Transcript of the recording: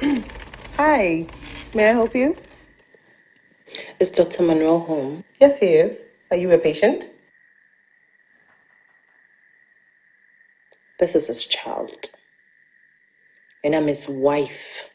Hi, may I help you? Is Dr. Manuel home? Yes, he is. Are you a patient? This is his child. And I'm his wife.